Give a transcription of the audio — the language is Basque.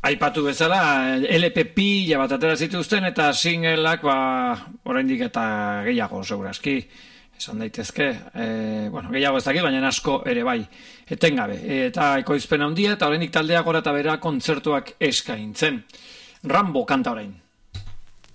Aipatu bezala, LP pila bat atera zituzten eta singleak oraindik eta gehiago segurazki esan daitezke, gehiago ez dakit, baina asko ere bai, etengabe, eta ekoizpen handia eta oraindik taldeak gora eta bera kontzertuak eskaintzen. Rambo kanta orain.